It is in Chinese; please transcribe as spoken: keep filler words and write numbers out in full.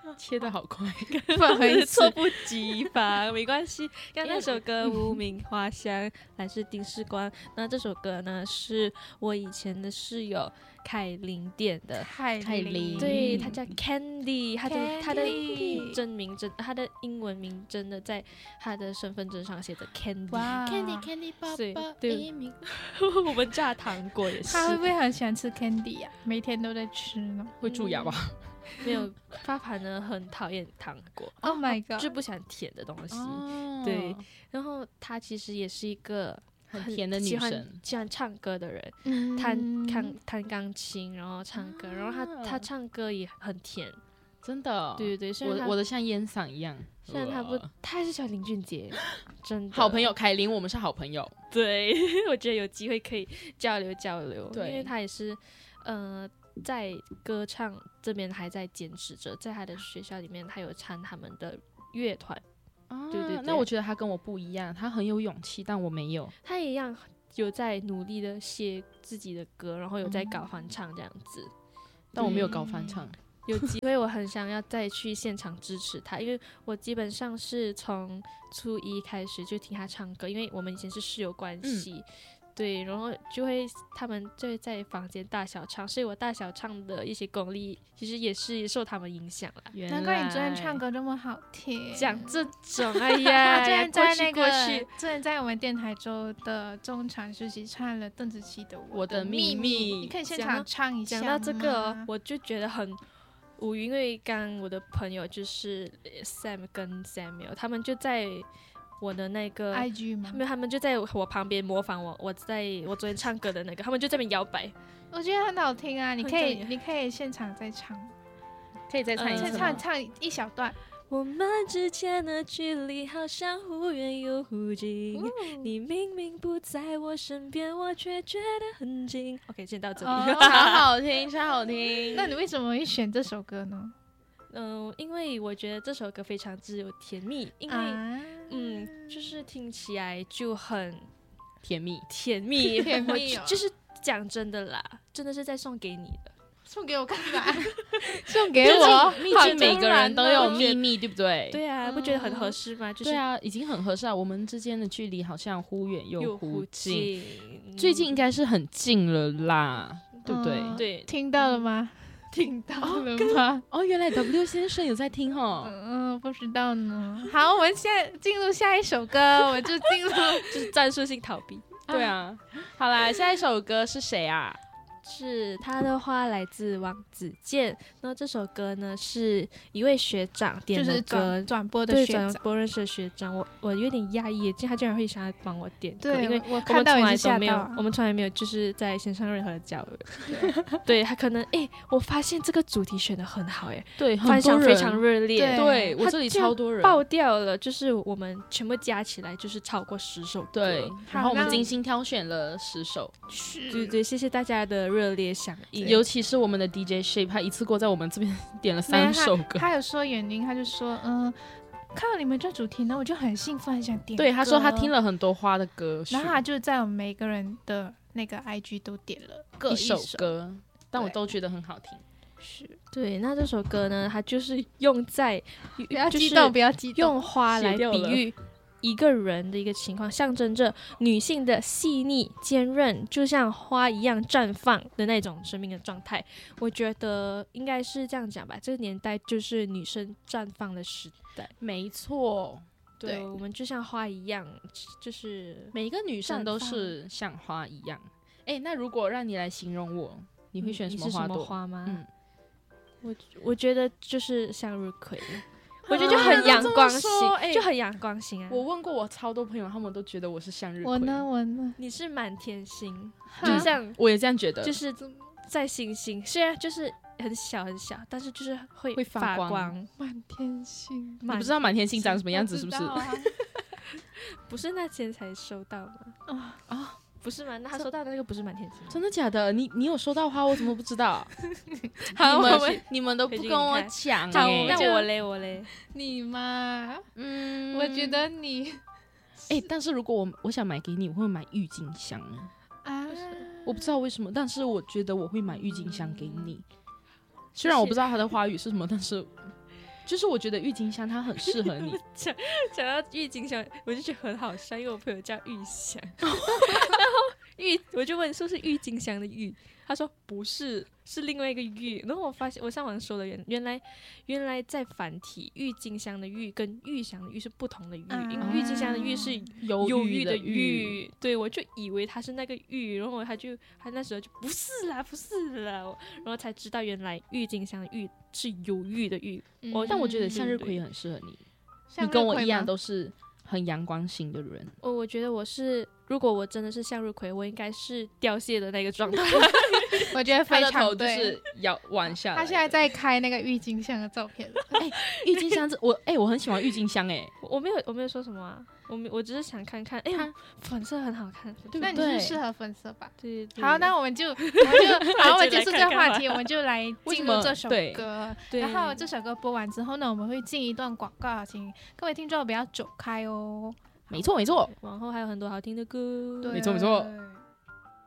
切得好快， 不好意思， 猝不及防，没关系。刚刚那首歌《无名花香》来自丁世光，那这首歌呢是我以前的室友凯琳点的。 凯凯琳对，她叫 Candy， 她的 Candy 她的真名真，她的英文名真的在她的身份证上写着 Candy。 哇 Candy Candy 爸对爸对一名我们炸糖果也是， 他会不会很喜欢吃 candy 啊？每天都在吃呢。 会蛀牙吧？ 没有发盘呢，很讨厌糖果， Oh my god， 就不喜欢甜的东西。 哦对，然后她其实也是一个很甜的女喜欢生， 喜欢唱歌的人， 嗯弹弹弹钢琴，然后唱歌，然后她啊她唱歌也很甜。 真的。 对对对，虽然她我我的像烟嗓一样。 虽然她不哇， 她还是喜欢林俊杰，真的好朋友凯琳，我们是好朋友。 对，我觉得有机会可以交流交流， 对因为他也是，呃，在歌唱这边还在坚持着，在他的学校里面，他有参他们的乐团， 啊对对对那我觉得他跟我不一样，他很有勇气，但我没有。 他也一样有在努力的写自己的歌，然后有在搞翻唱这样子。 但我没有搞翻唱。 有机会我很想要再去现场支持他，因为我基本上是从初一开始就听他唱歌，因为我们以前是室友关系。 嗯对，然后就会他们就会在房间大小唱，所以我大小唱的一些功力其实也是受他们影响啦。 原难怪你昨天来唱歌这么好听。 讲这种，哎呀， 他之前在那过个去过去， 之前在我们电台周的中场休息唱了邓紫棋的《 我的秘密》， 密你可以现讲到场唱一下讲到这个哦吗， 我就觉得很无语，因为刚我的朋友就是 Sam 跟 Samuel，他们就在我的那个。 I G 吗他？们他们就在我旁边模仿我，我在我昨天唱歌的那个，他们就在那边摇摆。 我觉得很好听啊，你可以很赞你可以现场再唱， 可以再唱一嗯次吗再唱？唱一小段。 我们之间的距离好像忽远又忽近，你明明不在我身边，我却觉得很近。OK，先到这里。 哦超好听，超好听。 那你为什么会选这首歌呢？ 嗯、因为我觉得这首歌非常之有甜蜜，因为、 啊， 嗯，就是听起来就很甜蜜， 甜蜜， 甜蜜哦我就是讲真的啦，真的是在送给你的。 送给我看看，送给我， 毕竟每个人都有秘密，对不对？ 对啊，不觉得很合适吗？就是对啊，已经很合适啊。我们之间的距离好像忽远又又忽近， 近， 最近应该是很近了啦，对不对？ 嗯对听到了吗？听到了吗？ 哦，原来 W 先生有在听哦。 嗯，不知道呢。好，我们现在进入下一首歌，我们就进入就是战术性逃避。 对啊，好啦，下一首歌是谁啊？ 是他的话来自王子健，那这首歌呢是一位学长点就是的歌转，转播的对学长。 转播认识的学长，我我有点讶异，竟他居然会想要帮我点歌， 对， 因为我我我们从看到也是来都没有吓到啊， 我们从来没有就是在线上任何的交流。对他可能哎、我发现这个主题选的很好哎、 对， 反很多人响非常热烈，他对我这里居然超多人爆掉了，就是我们全部加起来就是超过十首歌。 对，然后我们那精心挑选了十首， 是对对，谢谢大家的热烈响应。 尤其是我们的 D J Shape，他一次过在我们这边点了没有三首歌。 他有说原因，他就说，嗯，看到你们这主题呢，我就很兴奋，很想点。 对，他说他听，了很多花的歌曲， 然后他就在我们每个人的那个 I G 都点了各一首首歌，但我对都觉得很好听。 是， 对，那这首歌呢，它就是用在不要就是激动，不要激动。 用花来写掉了比喻一个人的一个情况，象征着女性的细腻、坚韧，就像花一样绽放的那种生命的状态。我觉得应该是这样讲吧，这个年代就是女生绽放的时代。 没错， 对， 对我们就像花一样，就是每一个女生都绽放是像花一样。哎，那如果让你来形容我，你会选你是什么什么花朵？ 花吗？ 嗯， 我我觉得就是向日葵。我觉得就很阳光型， 说欸就很阳光型啊。 我问过我超多朋友，他们都觉得我是向日葵。 我呢，？我呢， 你是满天星， 哈就像我也这样觉得。 就是在星星，虽然就是很小很小，但是就是会会发发光光。 满天星， 你不知道满天星长什么样子是不是？ 我知道啊不是那天才收到吗？ 啊啊，不是吗？那他收到的那个不是满天星吗？ 真的假的？你你有收到花，我怎么不知道？ 好你们我们你们都不跟我讲好， 哎、 那我嘞，我嘞， 你嘛， 嗯我觉得你哎、但是如果我我想买给你，我会买郁金香。 啊， 我不知道为什么，但是我觉得我会买郁金香给你。虽然我不知道它的花语是什么，但是就是我觉得郁金香它很适合你。 讲到郁金香，我就觉得很好笑，因为我朋友叫郁香，然后郁我就问是不是郁金香的郁，他说不是，是另外一个郁。然后我发现我上网搜了原原来原来在繁体郁金香的郁跟玉香的玉是不同的郁， 啊因为郁金香的郁是忧忧郁的郁的郁， 郁，对我就以为他是那个郁，然后他就他那时候就不是啦不是啦，然后才知道原来郁金香的郁是忧郁的郁。我但我觉得嗯向日葵也很适合你， 向日你跟我一样葵吗都是很阳光型的人。 我我觉得我是，如果我真的是向日葵，我应该是凋谢的那个状态。 我觉得他非的头就常对。 是要弯下来的。 他现在在开那个郁金香的照片， 郁金香这我哎、我很喜欢郁金香哎、 我我没有我没有说什么啊，我没我只是想看看，哎、 它呀，粉色很好看，对不那对？ 你是适合粉色吧？ 对对好，那我们就，我们就，好，我们结束这个话题， 来看看吧我们就来为什么进入这首对歌。 对然后这首歌播完之后呢，我们会进一段广告，请各位听众不要走开哦。 没错没错， 往后还有很多好听的歌。 对没错没错啊